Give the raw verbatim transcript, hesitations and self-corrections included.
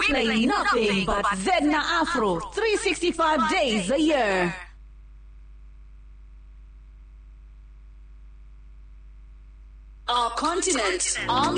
play nothing but Zedna Afro three hundred sixty-five days a year. Our continent, our